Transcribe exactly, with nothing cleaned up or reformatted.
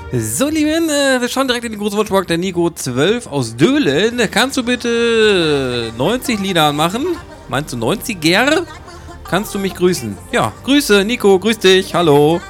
So, Lieben, äh, wir schauen direkt in die große Wunschbox. Der Nico zwölf aus Döhlen. Kannst du bitte neunzig Lieder machen? Meinst du neunziger? Kannst du mich grüßen? Ja, Grüße, Nico, grüß dich, hallo.